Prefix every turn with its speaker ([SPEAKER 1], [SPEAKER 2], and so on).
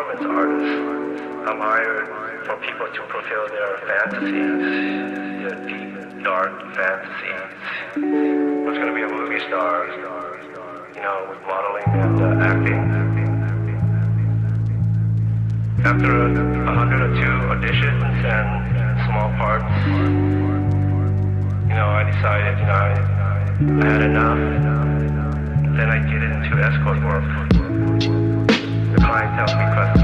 [SPEAKER 1] performance artist. I'm hired for people to fulfill their fantasies, their deep, dark fantasies. I was going to be a movie star, with modeling and acting. After 102 auditions and small parts, I decided, I had enough. Then I get into escort work. The clientele requested